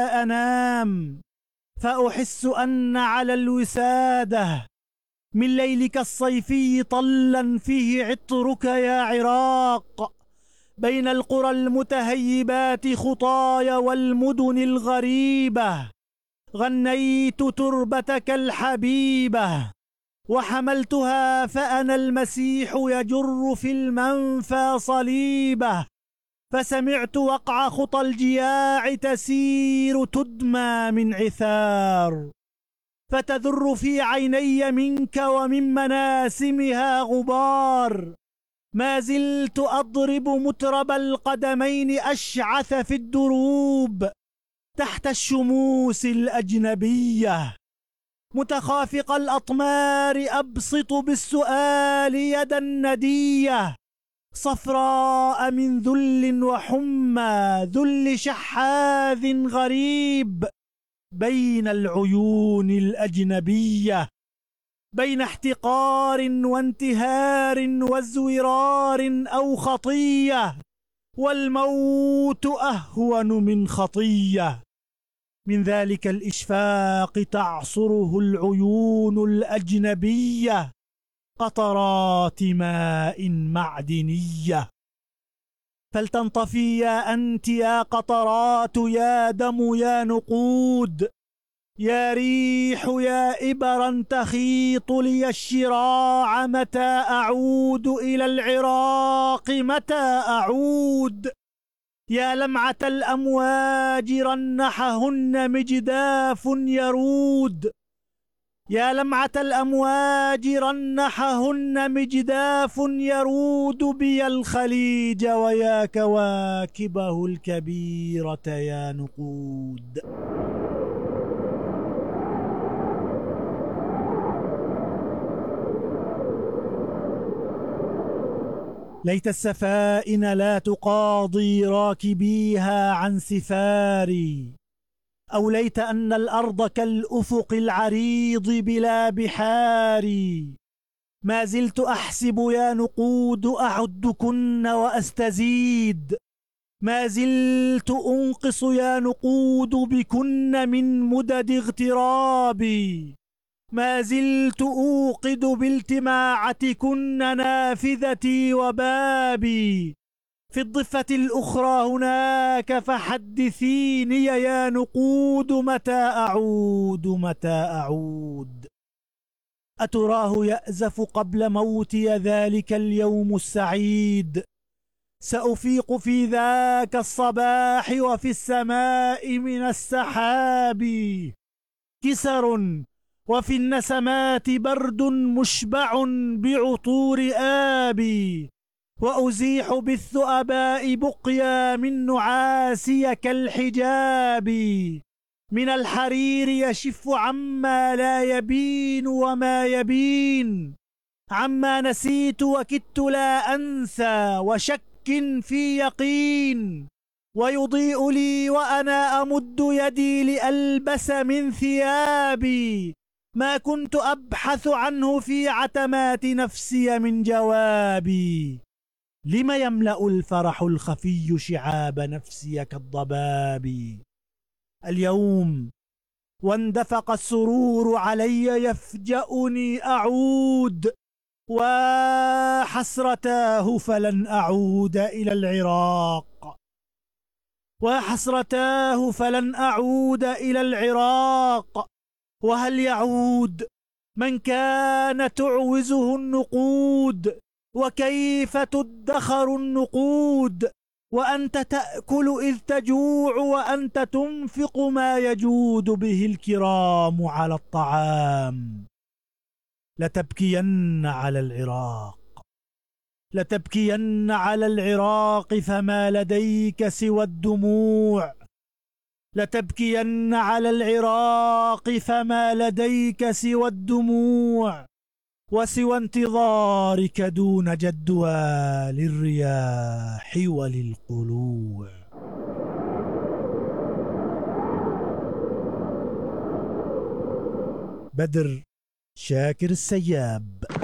أنام فأحس أن على الوسادة من ليلك الصيفي طلا فيه عطرك يا عراق، بين القرى المتهيبات خطاي والمدن الغريبة غنيت تربتك الحبيبة وحملتها فأنا المسيح يجر في المنفى صليبه، فسمعت وقع خطى الجياع تسير تدمى من عثار، فتذر في عيني منك ومن مناسمها غبار، ما زلت أضرب مترب القدمين أشعث في الدروب تحت الشموس الأجنبية، متخافق الأطمار أبسط بالسؤال يدا ندية صفراء من ذل وحمى ذل شحاذ غريب بين العيون الأجنبية، بين احتقار وانتهار وازورار أو خطية، والموت أهون من خطية، من ذلك الإشفاق تعصره العيون الأجنبية قطرات ماء معدنية، فلتنطفي يا أنت يا قطرات يا دم يا نقود، يا ريح يا إبرا تخيط لي الشراع، متى أعود إلى العراق متى أعود، يا لمعة الأمواج رنحهن مجداف يرود، يا لمعة الأمواج رنحهن مجداف يرود بي الخليج، ويا كواكبه الكبيرة يا نقود. ليت السفائن لا تقاضي راكبيها عن سفاري، أو ليت أن الأرض كالأفق العريض بلا بحار، ما زلت أحسب يا نقود أعدكن وأستزيد، ما زلت أنقص يا نقود بكن من مدد اغترابي، ما زلت أوقد بالتماعتكن نافذتي وبابي، في الضفة الأخرى هناك فحدثيني يا نقود متى أعود متى أعود. أتراه يأزف قبل موتي ذلك اليوم السعيد، سأفيق في ذاك الصباح وفي السماء من السحاب كسر، وفي النسمات برد مشبع بعطور آبي، وأزيح بالثؤباء بقيا من نعاسي كالحجاب، من الحرير يشف عما لا يبين وما يبين، عما نسيت وكدت لا أنسى وشك في يقين، ويضيء لي وأنا أمد يدي لألبس من ثيابي ما كنت أبحث عنه في عتمات نفسي من جوابي، لم يملأ الفرح الخفي شعاب نفسي كالضباب، اليوم واندفق السرور علي يفجأني أعود، وحسرتاه فلن أعود إلى العراق، وحسرتاه فلن أعود إلى العراق، وهل يعود من كان تعوزه النقود، وكيف تدخر النقود وأنت تأكل إذ تجوع، وأنت تنفق ما يجود به الكرام على الطعام، لتبكين على العراق، لتبكين على العراق فما لديك سوى الدموع، لتبكين على العراق فما لديك سوى الدموع، وسوى انتظارك دون جدوى للرياح وللقلوع. بدر شاكر السياب.